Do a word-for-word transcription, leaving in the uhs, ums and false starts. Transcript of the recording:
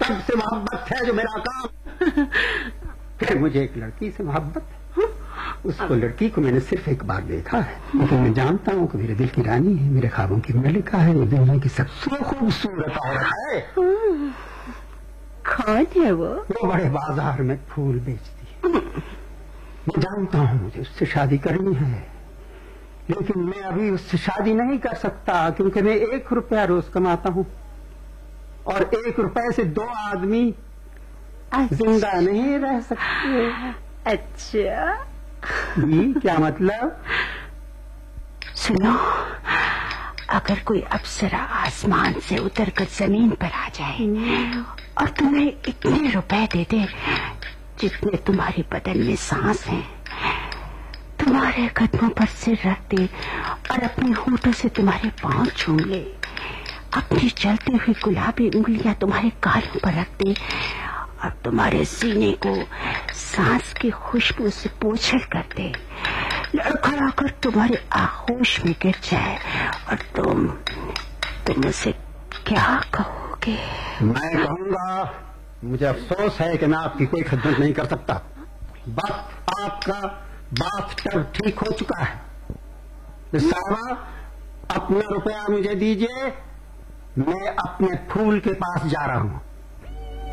सबसे मोहब्बत है जो मेरा काम। फिर मुझे एक लड़की से मोहब्बत है, उसको लड़की को मैंने सिर्फ एक बार देखा है, लेकिन मैं जानता हूँ कि मेरे दिल की रानी है, मेरे ख्वाबों की मलिका है, ये दुनिया की सबसे खूबसूरत औरत है। कौन है वो? वो बड़े बाजार में फूल बेचती है। मैं जानता हूँ मुझे उससे शादी करनी है, लेकिन मैं अभी उससे शादी नहीं कर सकता, क्योंकि मैं एक रुपया रोज कमाता हूँ और एक रुपए से दो आदमी जिंदा नहीं रह सकते। अच्छा जी, क्या मतलब? सुनो, अगर कोई अप्सरा आसमान से उतरकर जमीन पर आ जाए और तुम्हें इतने रुपए दे दे जितने तुम्हारे बदन में सांस हैं, तुम्हारे कदमों पर सिर रख दे और अपने होठों से तुम्हारे पांव छूम ले, अपनी चलती हुई गुलाबी उंगलियां तुम्हारे गालों पर रख दे और तुम्हारे सीने को सांस की खुशबू से पोछल कर दे, लड़खड़ाकर तुम्हारे आगोश में गिर जाए और तुम तुम उसे क्या कहोगे? मैं कहूँगा, मुझे अफसोस है कि मैं आपकी कोई खिदमत नहीं कर सकता। वक्त आपका बात टब ठीक हो चुका है। साहबा, अपना रुपया मुझे दीजिए, मैं अपने फूल के पास जा रहा हूँ।